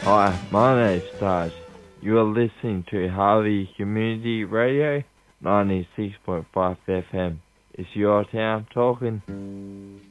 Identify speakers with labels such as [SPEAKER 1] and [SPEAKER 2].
[SPEAKER 1] Hi, my name's Taj. You are listening to Harvey Community Radio, 96.5 FM. It's your town talking.